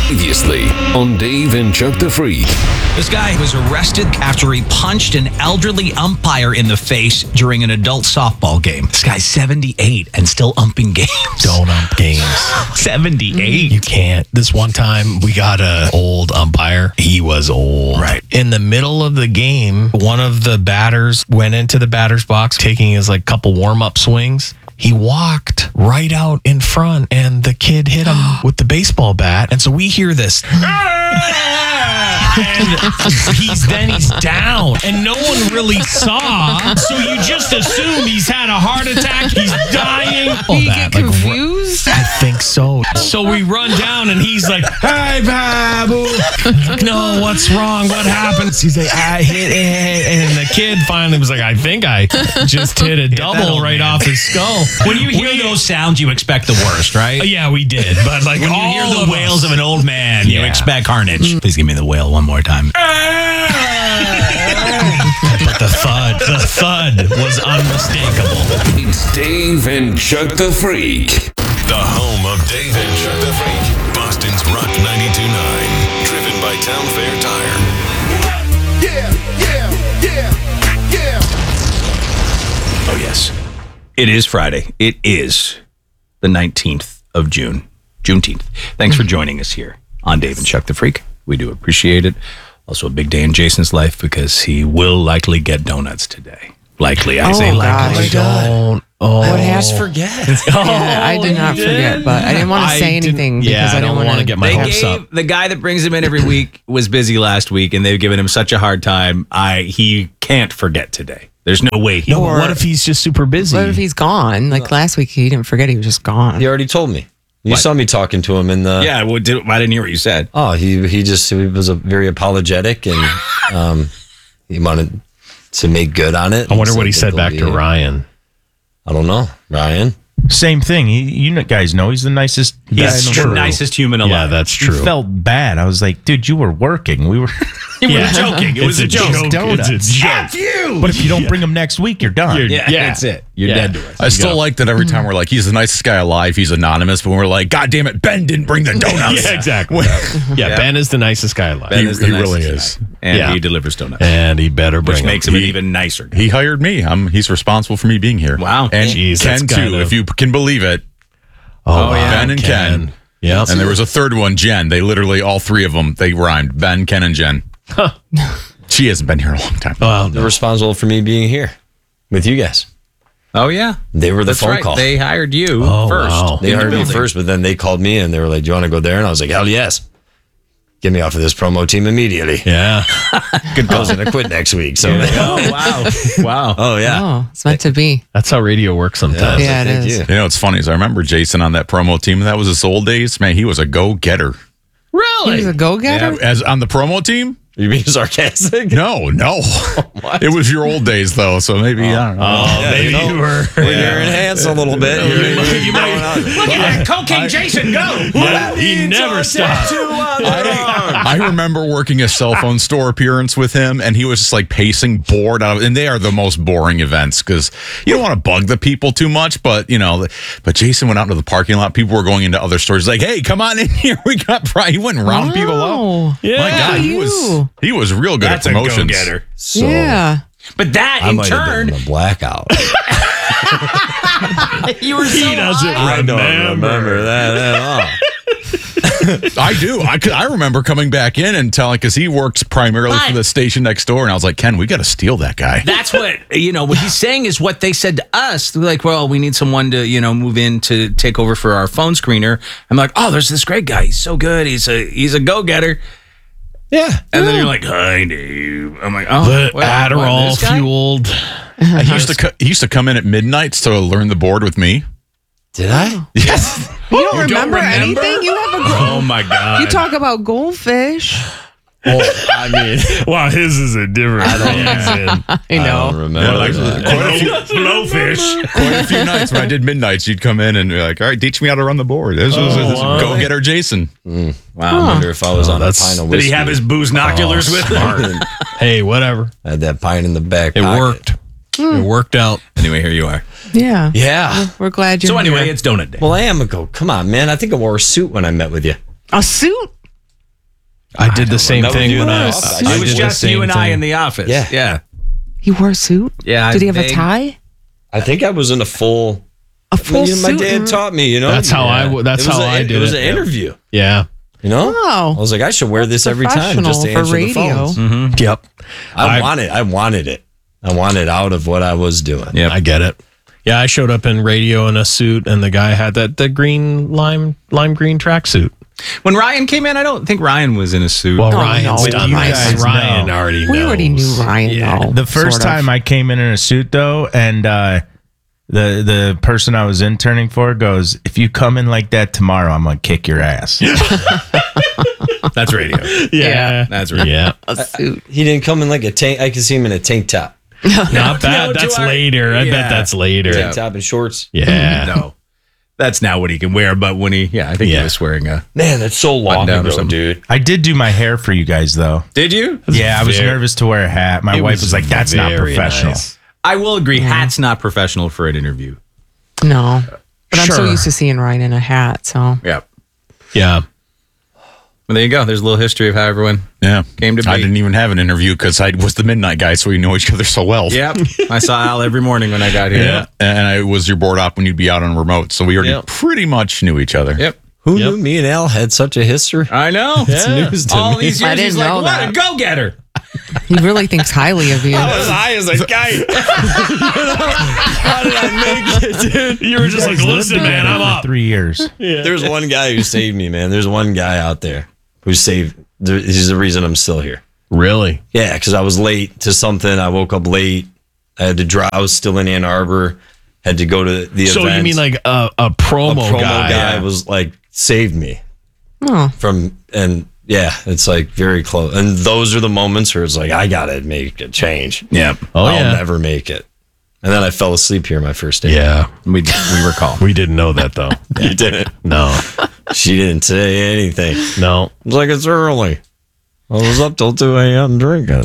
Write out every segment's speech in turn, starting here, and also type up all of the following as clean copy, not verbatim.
Previously on Dave and Chuck the Freak. This guy was arrested after he punched an elderly umpire in the face during an adult softball game. This guy's 78 and still umping games. Don't ump games. 78? You can't. This one time we got an old umpire. He was old. Right. In the middle of the game, one of the batters went into the batter's box taking his couple warm-up swings. He walked right out in front and the kid hit him with the baseball bat. And so we hear this. And he's down and no one really saw, so you just assume he's had a heart attack, he's dying. Did he get confused? I think so. So we run down and he's like, "Hey, Babu." No, what's wrong? What happened? He's like, "I hit it." And the kid finally was like, "I think I just hit a double right off his skull." When you hear those sounds, you expect the worst, right? Yeah, we did. But when you hear the wails of an old man, you Yeah. expect carnage. Please give me the wail one more time. But the thud was unmistakable. It's Dave and Chuck the Freak. The home of Dave and Chuck the Freak. Boston's Rock 92.9. Driven by Town Fair Tire. Yeah. Oh, yes. It is Friday. It is the 19th of June. Juneteenth. Thanks for joining us here on Dave and Chuck the Freak. We do appreciate it. Also a big day in Jason's life because he will likely get donuts today. Likely. I say likely. Don't. What has forget? Yeah, I did not forget, but I didn't want to say anything because I I don't didn't want to get my hopes up. The guy that brings him in every week was busy last week, and they've given him such a hard time. He can't forget today. There's no way he. No, will. but what if he's just super busy? What if he's gone? Like last week, he didn't forget; he was just gone. He already told me. You saw me talking to him in the. Yeah, I didn't hear what you said. Oh, he was very apologetic and he wanted to make good on it. I wonder what he said back to Ryan. I don't know, Ryan. Same thing. You guys know he's the nicest guy He's in the the world. nicest human alive. Yeah, that's He true. felt bad. I was like, dude, you were working. We were joking. It was a joke. Donuts. It's a joke. F you! But if you don't bring them next week, you're done. Yeah, that's it. You're dead to us. I still like that every time we're like, he's the nicest guy alive, he's anonymous, but when we're like, God damn it, Ben didn't bring the donuts. Yeah, exactly. Yeah, Ben is the nicest guy alive. Ben is the he nicest really guy. is. And Yeah. he delivers donuts. And he better bring Which makes him. him an even nicer guy. He hired me. He's responsible for me being here. Wow. And Jeez, that's Ken, kind too, of- if you can believe it. Oh, wow. Ben and Ken. Yeah. And there was a third one, Jen. They literally, all three of them, they rhymed. Ben, Ken, and Jen. She hasn't been here a long time. Well, They're responsible for me being here with you guys. Oh, yeah. They were the That's phone right. call. They hired you Oh, first. wow. They in the hired me building. first, but then they called me and they were like, "Do you want to go there?" And I was like, "Hell yes! Get me off of this promo team immediately." yeah. Good. I was gonna quit next week. So, Oh, wow. Wow. oh yeah. Oh, it's meant to be. That's how radio works sometimes. Yeah, it Thank is. you. You know, what's funny is I remember Jason on that promo team. That was his old days. Man, he was a go-getter. He was a go-getter. As on the promo team? You being sarcastic? No. It was your old days, though, so maybe, I don't know. Yeah, Maybe you were. When you're enhanced a little bit, you might. Look at that cocaine Jason go. He never stopped. I remember working a cell phone store appearance with him, and he was just like pacing bored out of, and they are the most boring events because you don't want to bug the people too much, but but Jason went out into the parking lot. People were going into other stores, like, "Hey, come on in here. We got he went and round people up." Oh, Yeah. My God, he was real good That's at a promotions. go-getter. So yeah. But that, I in might have turn, been in a blackout. you were so high. I don't remember that at all. I do. I remember coming back in and telling, because he works primarily for the station next door, and I was like, Ken, we got to steal that guy. That's what, what he's saying is what they said to us. They're like, well, we need someone to, move in to take over for our phone screener. I'm like, oh, there's this great guy. He's so good. He's a go-getter. Yeah. And then you're like, hi, Dave. I'm like, oh, The what, Adderall this guy? fueled. He used to come in at midnights to learn the board with me. Did I? Yes. You don't remember anything? You have a Oh, my God. You talk about goldfish. Well, I mean, Wow, his is a different reason. I I know. don't remember. that. Blowfish. Quite a few nights when I did midnights, you'd come in and be like, all right, teach me how to run the board. This was wow. go-getter Jason. Wow, I wonder if I was on a that's- pint of Did whiskey. he have his booze noculars with him? Hey, whatever. I had that pint in the back It pocket. worked. It worked out. Anyway, here you are. Yeah. Yeah. We're glad you're So anyway, here. it's donut day. Well, I am a go. Come on, man. I think I wore a suit when I met with you. A suit? I did the same Never thing do when I that. was. It was just you and I in the office. Yeah. Yeah. He wore a suit? Yeah, Did he have a they- tie? I think I was in a full. A full My suit? dad taught me. That's how I did It was it. an interview. Yeah. You know. Oh. I was like, I should wear this every time just to Professional answer for the radio. phones. Yep. I wanted it. I wanted out of what I was doing. Yeah, I get it. Yeah, I showed up in radio in a suit, and the guy had the green lime green tracksuit. When Ryan came in, I don't think Ryan was in a suit. Well, Oh, Ryan's no. done You this. guys Ryan know. already knows. We already knew Ryan, though. The first sort of. time I came in a suit, though, and the person I was interning for goes, "If you come in like that tomorrow, I'm gonna kick your ass." That's radio. Yeah. That's radio. Yeah. A suit. He didn't come in like a tank. I could see him in a tank top, Not bad. No, That's to our- later. I Yeah. bet that's later. tank top and shorts. Yeah. No. That's now what he can wear, but when I think he Yeah. was wearing a. Man, that's so long Button down or ago, something. dude. I did do my hair for you guys, though. Did you? Yeah, I was very- nervous to wear a hat. My It wife was like, "That's not very professional." nice. I will agree. Hat's not professional for an interview. No. But I'm so Sure. used to seeing Ryan in a hat, so. Yeah. Yeah. Well, there you go. There's a little history of how everyone Yeah. came to be. I didn't even have an interview because I was the midnight guy, so we know each other so well. Yep. I saw Al every morning when I got here. Yeah. And I was your board op when you'd be out on remote. So we already Yep. pretty much knew each other. Yep. Who knew me and Al had such a history? I know. It's news to All me. these I years, he's didn't like, know what a that. go-getter. He really thinks highly of you. high as a kite. How did I make it, dude? You were just like, listen, man, I'm up. 3 years. There's one guy who saved me, man. There's one guy out there who saved. He's the reason I'm still here. Really? Yeah, because I was late to something. I woke up late. I had to drive. I was still in Ann Arbor. Had to go to the So event. you mean like a promo, a promo guy? guy was like saved me Oh. from, and yeah, it's like very close. And those are the moments where it's like I gotta make a change. Yeah. Oh, I'll yeah. never make it. And then I fell asleep here my first day. Yeah. We recall. We didn't know that, though. You didn't. No. She didn't say anything. No. I was like, it's early. I was up till 2 a.m. drinking.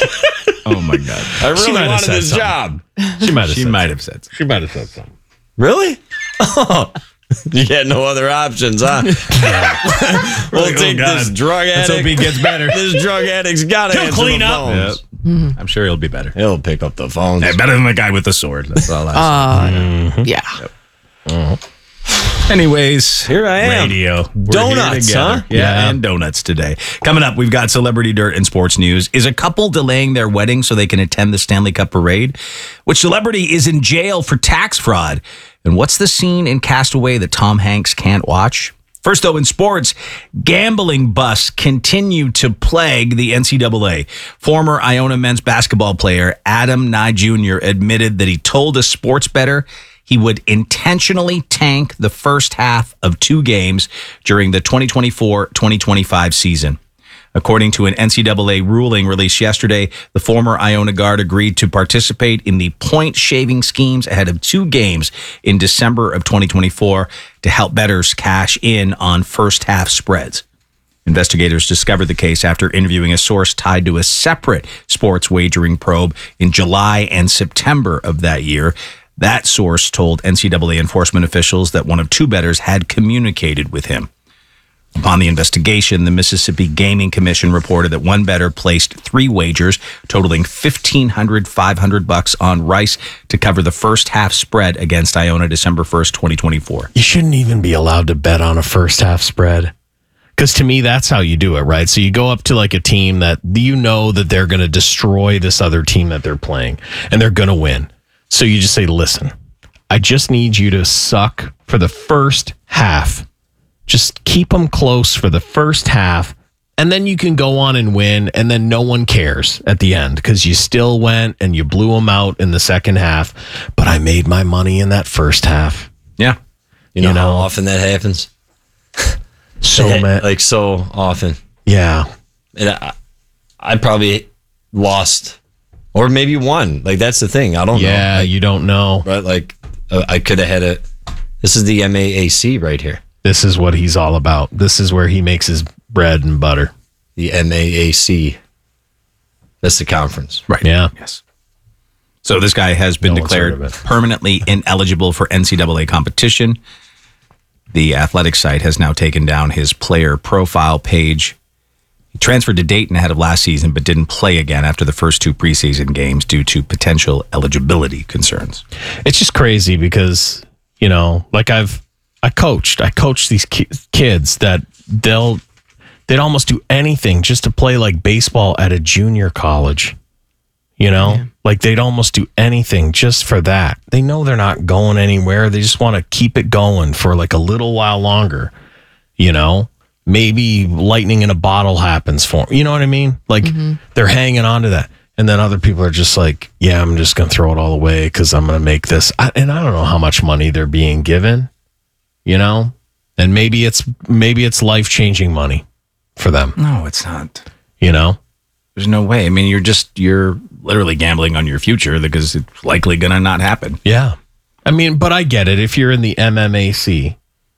Oh, my God. I really might have wanted said this something. job. She might have She said might have said. She might have said something. Really? Oh, you had no other options, huh? We'll take this drug Let's hope he addict. gets better. This drug addict's got to He'll answer clean the up. phones. I'm sure he'll be better. He'll pick up the phones. Better than the guy with the sword. That's all I say. Yeah. Anyways, Here I am. radio. We're Donuts, here together. huh? Yeah, and donuts today. Coming up, we've got celebrity dirt and sports news. Is a couple delaying their wedding so they can attend the Stanley Cup parade? Which celebrity is in jail for tax fraud? And what's the scene in Castaway that Tom Hanks can't watch? First, though, in sports, gambling busts continue to plague the NCAA. Former Iona men's basketball player Adam Nye Jr. admitted that he told a sports bettor he would intentionally tank the first half of 2 games during the 2024-2025 season. According to an NCAA ruling released yesterday, the former Iona guard agreed to participate in the point-shaving schemes ahead of 2 games in December of 2024 to help bettors cash in on first-half spreads. Investigators discovered the case after interviewing a source tied to a separate sports wagering probe in July and September of that year. That source told NCAA enforcement officials that one of 2 bettors had communicated with him. Upon the investigation, the Mississippi Gaming Commission reported that one bettor placed 3 wagers totaling $1,500 on Rice to cover the first half spread against Iona December 1st, 2024. You shouldn't even be allowed to bet on a first half spread. Because to me, that's how you do it, right? So you go up to like a team that you know that they're going to destroy this other team that they're playing and they're going to win. So you just say, listen, I just need you to suck for the first half. Just keep them close for the first half. And then you can go on and win. And then no one cares at the end because you still went and you blew them out in the second half. But I made my money in that first half. Yeah. You know how often that happens? Like so often. Yeah. And I probably lost or maybe won. Like that's the thing. I don't know. Yeah, you don't know. But like I could have had a. This is the MAAC right here. This is what he's all about. This is where he makes his bread and butter. The MAAC. That's the conference. Right. Yeah. Yes. So this guy has been No one's heard declared of it. permanently ineligible for NCAA competition. The athletic site has now taken down his player profile page. He transferred to Dayton ahead of last season, but didn't play again after the first 2 preseason games due to potential eligibility concerns. It's just crazy because, like I coached these kids that they'd almost do anything just to play like baseball at a junior college. Like they'd almost do anything just for that. They know they're not going anywhere. They just want to keep it going for like a little while longer. Maybe lightning in a bottle happens for them. You know what I mean? Like they're hanging on to that. And then other people are just like, yeah, I'm just going to throw it all away because I'm going to make this. And I don't know how much money they're being given, and maybe it's life-changing money for them. No, it's not. There's no way. I mean, you're literally gambling on your future because it's likely going to not happen. Yeah. I mean, but I get it. If you're in the MMAC,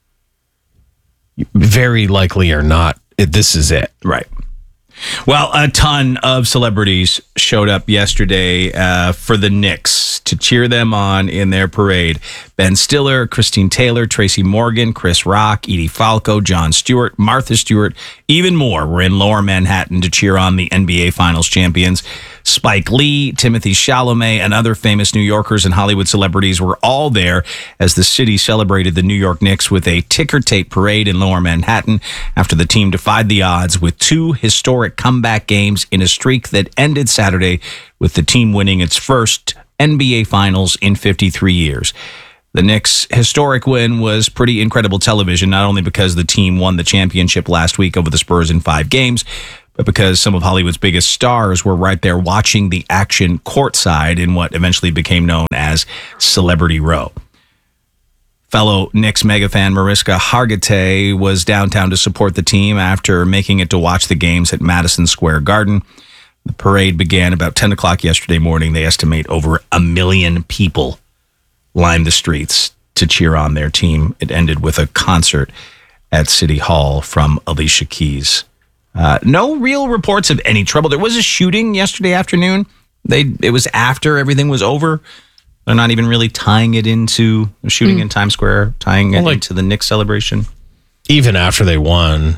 very likely or not, this is it. Right. Well, a ton of celebrities showed up yesterday for the Knicks to cheer them on in their parade. Ben Stiller, Christine Taylor, Tracy Morgan, Chris Rock, Edie Falco, Jon Stewart, Martha Stewart, even more were in Lower Manhattan to cheer on the NBA Finals champions. Spike Lee, Timothée Chalamet, and other famous New Yorkers and Hollywood celebrities were all there as the city celebrated the New York Knicks with a ticker tape parade in Lower Manhattan after the team defied the odds with 2 historic comeback games in a streak that ended Saturday with the team winning its first NBA Finals in 53 years. The Knicks' historic win was pretty incredible television, not only because the team won the championship last week over the Spurs in 5 games, but because some of Hollywood's biggest stars were right there watching the action courtside in what eventually became known as Celebrity Row. Fellow Knicks mega fan Mariska Hargitay was downtown to support the team after making it to watch the games at Madison Square Garden. The parade began about 10 o'clock yesterday morning. They estimate over 1 million people lined the streets to cheer on their team. It ended with a concert at City Hall from Alicia Keys. No real reports of any trouble. There was a shooting yesterday afternoon. It was after everything was over. They're not even really tying it into the shooting in Times Square, tying it into the Knicks celebration. Even after they won,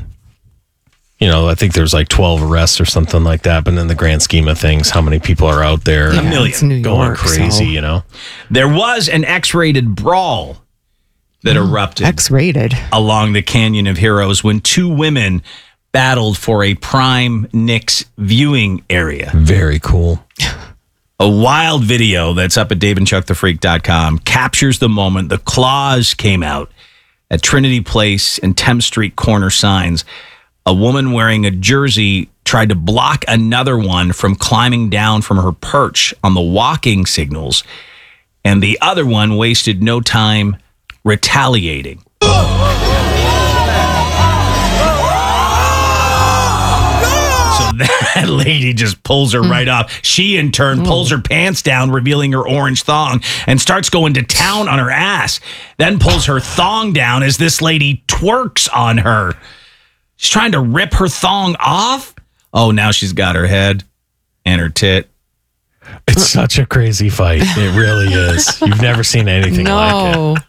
I think there's like 12 arrests or something like that. But in the grand scheme of things, how many people are out there? A million. It's New going York, crazy, There was an X-rated brawl that erupted X-rated along the Canyon of Heroes when 2 women battled for a prime Knicks viewing area. Very cool. A wild video that's up at DaveandChuckTheFreak.com captures the moment the claws came out at Trinity Place and Thames Street corner signs. A woman wearing a jersey tried to block another one from climbing down from her perch on the walking signals, and the other one wasted no time retaliating. That lady just pulls her right off. She, in turn, pulls her pants down, revealing her orange thong, and starts going to town on her ass. Then pulls her thong down as this lady twerks on her. She's trying to rip her thong off. Oh, now she's got her head and her tit. It's such a crazy fight. It really is. You've never seen anything like it.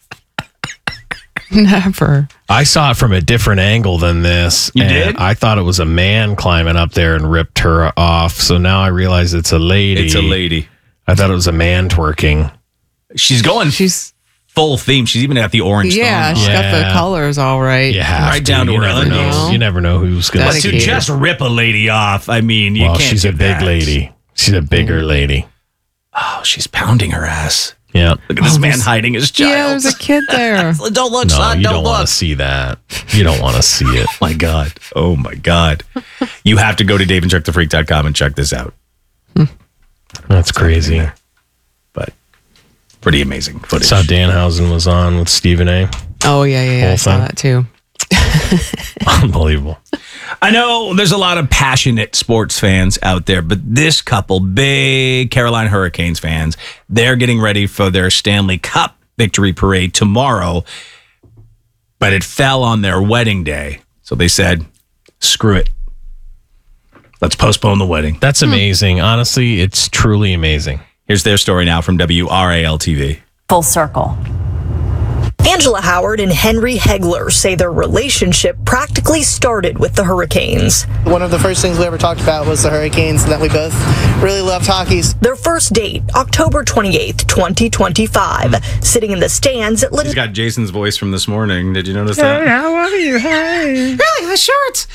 Never. I saw it from a different angle than this. You did? I thought it was a man climbing up there and ripped her off. So now I realize it's a lady. It's a lady. I thought it was a man twerking. She's full theme. She's even got the orange thong. She's got the colors all right. You have Right down to you her never undies. know. You never know who's going But to just rip a lady off, I mean, you can't she's do a big that. lady. She's a bigger lady. Oh, she's pounding her ass. Yeah. Look at this man hiding his child. Yeah, there's a kid there. Don't look, No, son. you Don't don't want look. to see that. You don't want to see it. My God. Oh, my God. You have to go to DaveandChuckTheFreak.com and check this out. That's crazy. But pretty amazing footage. Saw Danhausen was on with Stephen A. Oh, yeah. I Whole saw thing. that too. Unbelievable. I know there's a lot of passionate sports fans out there, but this couple, big Carolina Hurricanes fans, they're getting ready for their Stanley Cup victory parade tomorrow, but it fell on their wedding day. So they said, screw it. Let's postpone the wedding. That's amazing. Honestly, it's truly amazing. Here's their story now from WRAL TV. Full circle. Angela Howard and Henry Hegler say their relationship practically started with the Hurricanes. One of the first things we ever talked about was the Hurricanes, and that we both really loved hockey. Their first date, October 28th, 2025, sitting in the stands at He's got Jason's voice from this morning. Did you notice that? How are you? Hey. Really, the shorts.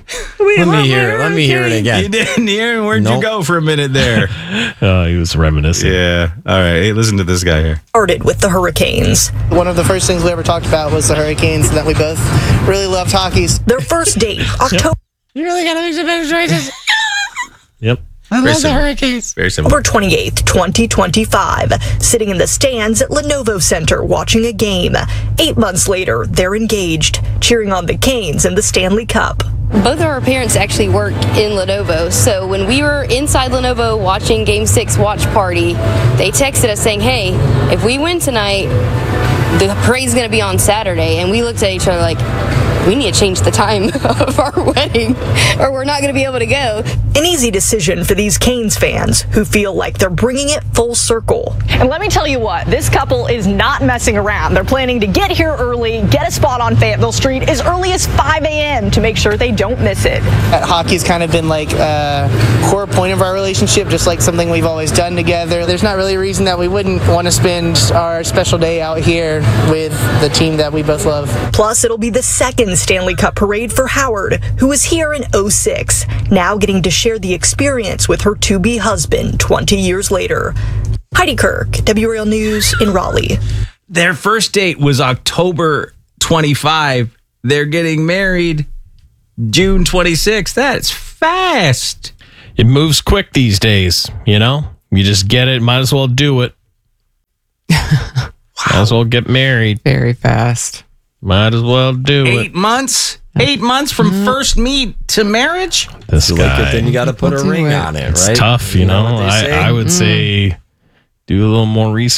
Let me hear it again. You didn't hear? Where'd you go for a minute there? He was reminiscing. Yeah. All right. Hey, listen to this guy here. Started with the Hurricanes. One of the first things we ever talked about was the Hurricanes, and that we both really loved hockey. Their first date, October. You really gotta make some better choices. Yep. I love the Hurricanes. Very similar. October 28th, 2025, sitting in the stands at Lenovo Center watching a game. 8 months later, they're engaged, cheering on the Canes in the Stanley Cup. Both of our parents actually work in Lenovo, so when we were inside Lenovo watching Game 6 watch party, they texted us saying, hey, if we win tonight, the parade's going to be on Saturday, and we looked at each other like, we need to change the time of our wedding or we're not going to be able to go. An easy decision for these Canes fans who feel like they're bringing it full circle. And let me tell you what, this couple is not messing around. They're planning to get here early, get a spot on Fayetteville Street as early as 5 a.m. to make sure they don't miss it. Hockey's kind of been like a core point of our relationship, just like something we've always done together. There's not really a reason that we wouldn't want to spend our special day out here with the team that we both love. Plus, it'll be the second Stanley Cup parade for Howard, who was here in 2006, now getting to share the experience with her to-be husband 20 years later. Heidi Kirk, WRAL News in Raleigh. Their first date was October 25. They're getting married June 26. That's fast. It moves quick these days, you know? You just get it, might as well do it. Might as well get married. Very fast. Might as well do it. 8 months? 8 months from first meet to marriage? This guy. Then you got to put a ring on it, right? It's tough, you know? what they say? I would say do a little more research.